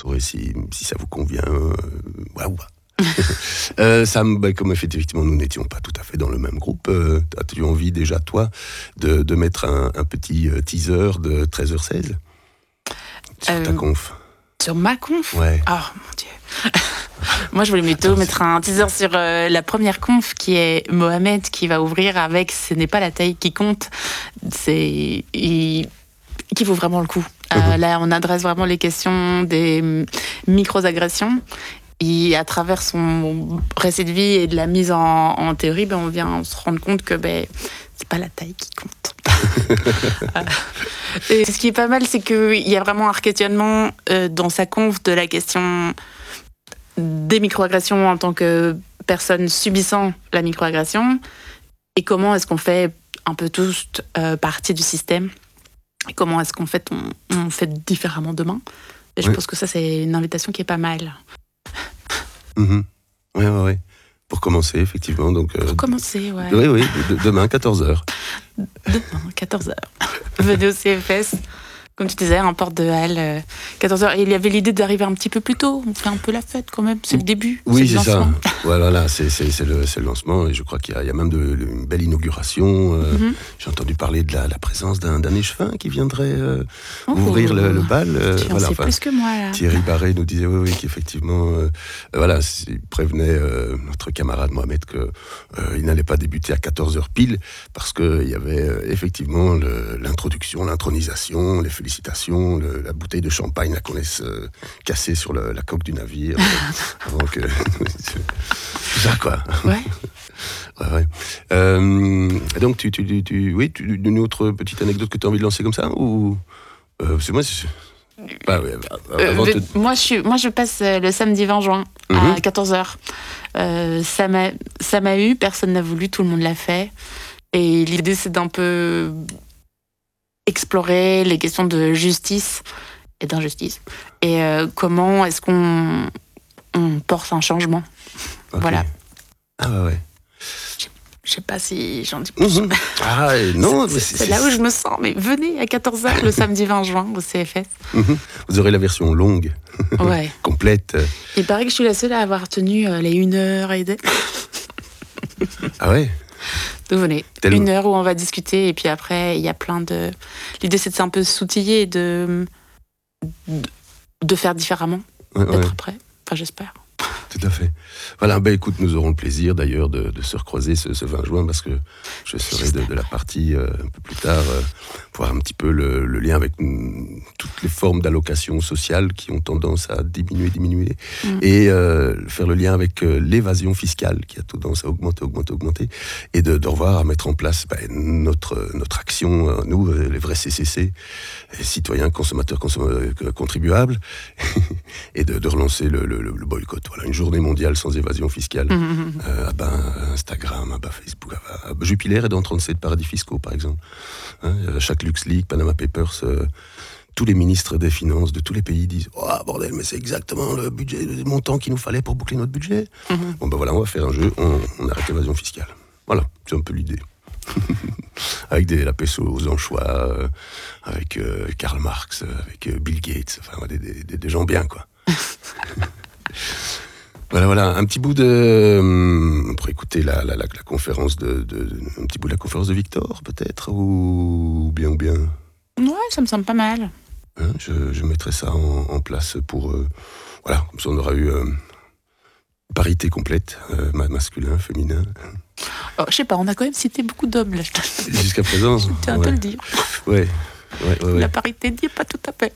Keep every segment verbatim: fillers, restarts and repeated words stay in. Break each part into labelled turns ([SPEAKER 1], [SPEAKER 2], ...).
[SPEAKER 1] saurez si, si ça vous convient euh, ouais, ou pas. euh, Sam, bah, comme effectivement nous n'étions pas tout à fait dans le même groupe, euh, as-tu envie déjà, toi, de, de mettre un, un petit euh, teaser de treize heures seize sur euh, ta conf?
[SPEAKER 2] Sur ma conf?
[SPEAKER 1] Ouais.
[SPEAKER 2] Oh mon Dieu. Moi, je voulais plutôt mettre un teaser sur euh, la première conf qui est Mohamed qui va ouvrir avec Ce n'est pas la taille qui compte. C'est. Il... qui vaut vraiment le coup. Euh, mmh. Là, on adresse vraiment les questions des micro-agressions. Et à travers son récit de vie et de la mise en, en théorie, ben, on vient se rendre compte que ben, c'est pas la taille qui compte. Et ce qui est pas mal, c'est qu'il y a vraiment un questionnement euh, dans sa conf de la question des microagressions en tant que personne subissant la microagression et comment est-ce qu'on fait un peu tous euh, partie du système et comment est-ce qu'en fait on, on fait différemment demain. Et je oui. pense que ça, c'est une invitation qui est pas mal.
[SPEAKER 1] Mmh. Oui, oui, oui. Pour commencer, effectivement. Donc,
[SPEAKER 2] euh, Pour commencer, ouais.
[SPEAKER 1] Oui, oui, de, demain, quatorze heures.
[SPEAKER 2] Demain, quatorze heures. Venez au C F S, comme tu disais, un porte de Halle, euh, quatorze heures. Et il y avait l'idée d'arriver un petit peu plus tôt. On fait un peu la fête quand même, c'est le début.
[SPEAKER 1] Oui,
[SPEAKER 2] c'est,
[SPEAKER 1] c'est
[SPEAKER 2] le
[SPEAKER 1] ça. Voilà, là, c'est, c'est, c'est, le, c'est le lancement. Et je crois qu'il y a, il y a même de, une belle inauguration. Euh, mm-hmm. J'ai entendu parler de la, la présence d'un, d'un échevin qui viendrait euh, oh, ouvrir le, le bal. Euh,
[SPEAKER 2] tu en
[SPEAKER 1] voilà,
[SPEAKER 2] sais
[SPEAKER 1] enfin,
[SPEAKER 2] plus que moi, là.
[SPEAKER 1] Thierry Barret nous disait, oui, oui, qu'effectivement, euh, voilà, il prévenait euh, notre camarade Mohamed qu'il euh, n'allait pas débuter à quatorze heures pile parce qu'il y avait euh, effectivement le, l'introduction, l'intronisation, les félicitations, le, la bouteille de champagne là, qu'on laisse euh, casser sur le, la coque du navire euh, avant que... Tout ça, quoi.
[SPEAKER 2] Ouais.
[SPEAKER 1] ouais, ouais. Euh, donc, tu, tu, tu, tu, oui, tu, une autre petite anecdote que tu as envie de lancer comme ça ou euh, c'est moi, c'est... Bah, ouais,
[SPEAKER 2] euh, te... moi, je suis, moi, je passe le samedi vingt juin mm-hmm. à quatorze heures. Euh, ça, m'a, ça m'a eu, personne n'a voulu, tout le monde l'a fait. Et l'idée, c'est d'un peu explorer les questions de justice et d'injustice. Et euh, comment est-ce qu'on on porte un changement. Okay. Voilà.
[SPEAKER 1] Ah bah ouais.
[SPEAKER 2] Je sais pas si j'en dis plus.
[SPEAKER 1] Mmh. Ah non,
[SPEAKER 2] c'est, c'est, c'est là où je me sens. Mais venez à quatorze heures le samedi vingt juin au C F S.
[SPEAKER 1] Mmh. Vous aurez la version longue,
[SPEAKER 2] ouais.
[SPEAKER 1] complète.
[SPEAKER 2] Il paraît que je suis la seule à avoir tenu euh, les une heure et des.
[SPEAKER 1] Ah ouais.
[SPEAKER 2] Donc venez, Tel... une heure où on va discuter et puis après il y a plein de. L'idée c'est de un peu s'outiller et de de, de faire différemment, ouais, d'être ouais. prêt. Enfin j'espère.
[SPEAKER 1] Tout à fait. Voilà, ben écoute, nous aurons le plaisir d'ailleurs de, de se recroiser ce, ce vingt juin parce que je serai de, de la partie euh, un peu plus tard euh, pour voir un petit peu le, le lien avec m, toutes les formes d'allocations sociales qui ont tendance à diminuer, diminuer mmh. et euh, faire le lien avec euh, l'évasion fiscale qui a tendance à augmenter, augmenter, augmenter et de, de revoir à mettre en place ben, notre, notre action, euh, nous, euh, les vrais C C C, les citoyens, consommateurs, consommateurs contribuables et de, de relancer le, le, le boycott. Voilà, une journée mondiale sans évasion fiscale. Mmh. Euh, à bas Instagram, à bas Facebook. À bas Jupiler est dans trente-sept paradis fiscaux, par exemple. Hein, chaque LuxLeaks, Panama Papers, euh, tous les ministres des Finances de tous les pays disent « Oh, bordel, mais c'est exactement le budget, le montant qu'il nous fallait pour boucler notre budget. Mmh. » Bon, ben voilà, on va faire un jeu, on, on arrête l'évasion fiscale. Voilà, c'est un peu l'idée. Avec des, la pêche aux anchois, euh, avec euh, Karl Marx, avec euh, Bill Gates, enfin, des, des, des gens bien, quoi. Voilà, voilà, un petit bout de... Hum, pour écouter la, la, la, la conférence de, de... Un petit bout de la conférence de Victor, peut-être, ou bien, ou bien...
[SPEAKER 2] Ouais, ça me semble pas mal.
[SPEAKER 1] Hein, je, je mettrai ça en, en place pour... Euh, voilà, comme ça on aura eu euh, parité complète, euh, masculin, féminin.
[SPEAKER 2] Oh, je sais pas, on a quand même cité beaucoup d'hommes, là.
[SPEAKER 1] Jusqu'à présent.
[SPEAKER 2] Je tiens
[SPEAKER 1] ouais.
[SPEAKER 2] à te le dire.
[SPEAKER 1] Ouais, ouais, ouais.
[SPEAKER 2] La
[SPEAKER 1] ouais.
[SPEAKER 2] parité n'y est pas tout à fait.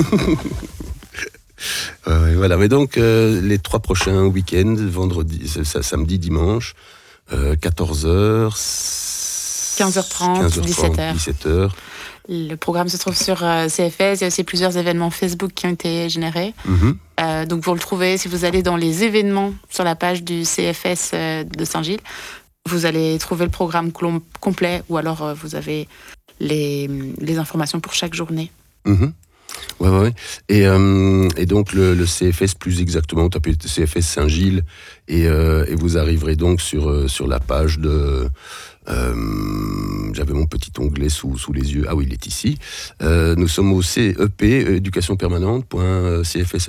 [SPEAKER 1] Euh, voilà, mais donc euh, les trois prochains week-ends, vendredi, ça, samedi, dimanche, euh, quatorze heures,
[SPEAKER 2] quinze heures trente, dix-sept heures.
[SPEAKER 1] dix-sept heures.
[SPEAKER 2] Le programme se trouve sur euh, C F S. Il y a aussi plusieurs événements Facebook qui ont été générés. Mm-hmm. Euh, donc vous le trouvez si vous allez dans les événements sur la page du C F S euh, de Saint-Gilles. Vous allez trouver le programme clom- complet ou alors euh, vous avez les, les informations pour chaque journée.
[SPEAKER 1] Mm-hmm. Ouais, ouais, ouais. Et, euh, et donc le, le C F S, plus exactement, vous tapez C F S Saint-Gilles et, euh, et vous arriverez donc sur, euh, sur la page de... Euh, j'avais mon petit onglet sous, sous les yeux. Ah oui, il est ici. Euh, nous sommes au C E P, éducation permanente, point C F S